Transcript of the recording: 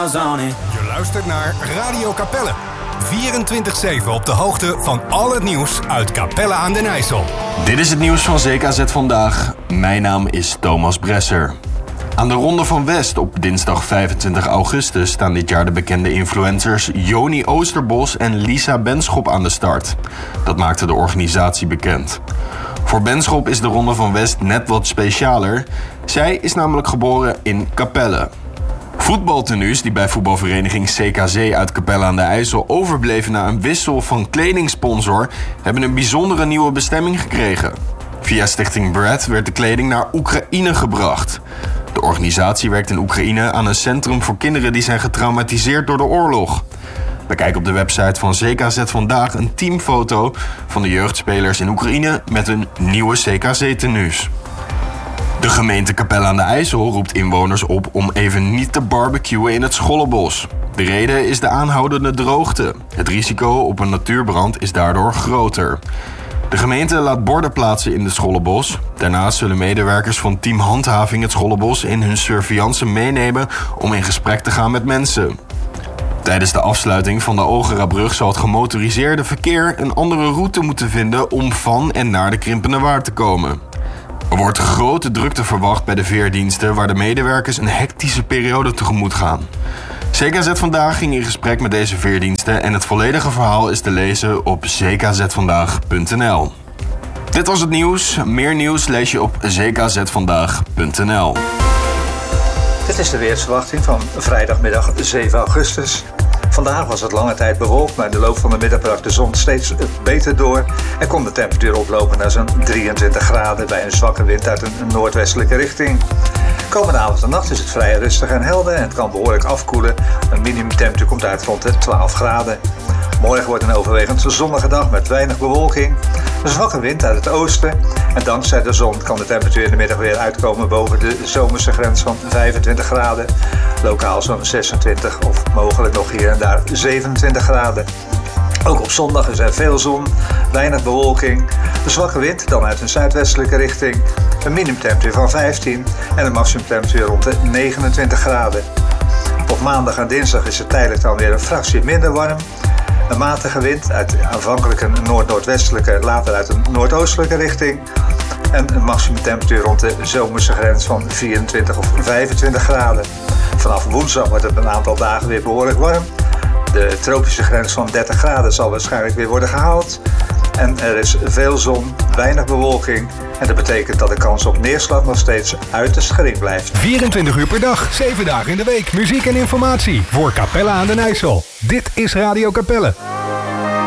smiles on it. Je luistert naar Radio Capelle. 24/7 op de hoogte van al het nieuws uit Capelle aan den IJssel. Dit is het nieuws van ZKZ Vandaag. Mijn naam is Thomas Bresser. Aan de Ronde van West op dinsdag 25 augustus staan dit jaar de bekende influencers Joni Oosterbos en Lisa Benschop aan de start. Dat maakte de organisatie bekend. Voor Benschop is de Ronde van West net wat specialer. Zij is namelijk geboren in Capelle. Voetbaltenues die bij voetbalvereniging CKZ uit Capelle aan de IJssel overbleven na een wissel van kledingsponsor, hebben een bijzondere nieuwe bestemming gekregen. Via Stichting Brad werd de kleding naar Oekraïne gebracht. De organisatie werkt in Oekraïne aan een centrum voor kinderen die zijn getraumatiseerd door de oorlog. Bekijk op de website van ZKZ Vandaag een teamfoto van de jeugdspelers in Oekraïne met hun nieuwe CKZ-tenues. De gemeente Capelle aan de IJssel roept inwoners op om even niet te barbecuen in het Schollebos. De reden is de aanhoudende droogte. Het risico op een natuurbrand is daardoor groter. De gemeente laat borden plaatsen in het Schollebos. Daarnaast zullen medewerkers van Team Handhaving het Schollebos in hun surveillance meenemen om in gesprek te gaan met mensen. Tijdens de afsluiting van de Ogerabrug zal het gemotoriseerde verkeer een andere route moeten vinden om van en naar de Krimpende Waard te komen. Er wordt grote drukte verwacht bij de veerdiensten waar de medewerkers een hectische periode tegemoet gaan. ZKZ Vandaag ging in gesprek met deze veerdiensten en het volledige verhaal is te lezen op zkzvandaag.nl. Dit was het nieuws. Meer nieuws lees je op zkzvandaag.nl. Dit is de weersverwachting van vrijdagmiddag 7 augustus. Vandaag was het lange tijd bewolkt, maar in de loop van de middag brak de zon steeds beter door en kon de temperatuur oplopen naar zo'n 23 graden bij een zwakke wind uit een noordwestelijke richting. Komende avond en nacht is het vrij rustig en helder en het kan behoorlijk afkoelen. Een minimumtemperatuur komt uit rond de 12 graden. Morgen wordt een overwegend zonnige dag met weinig bewolking. Een zwakke wind uit het oosten. En dankzij de zon kan de temperatuur in de middag weer uitkomen boven de zomerse grens van 25 graden. Lokaal zo'n 26 of mogelijk nog hier en daar 27 graden. Ook op zondag is er veel zon, weinig bewolking. Een zwakke wind dan uit een zuidwestelijke richting. Een minimumtemperatuur van 15 en een maximumtemperatuur rond de 29 graden. Op maandag en dinsdag is het tijdelijk dan weer een fractie minder warm. Een matige wind uit aanvankelijk een noord-noordwestelijke, later uit een noordoostelijke richting. En een maximumtemperatuur rond de zomerse grens van 24 of 25 graden. Vanaf woensdag wordt het een aantal dagen weer behoorlijk warm. De tropische grens van 30 graden zal waarschijnlijk weer worden gehaald. En er is veel zon, weinig bewolking. En dat betekent dat de kans op neerslag nog steeds uiterst gering blijft. 24 uur per dag, 7 dagen in de week. Muziek en informatie voor Capelle aan den IJssel. Dit is Radio Capelle.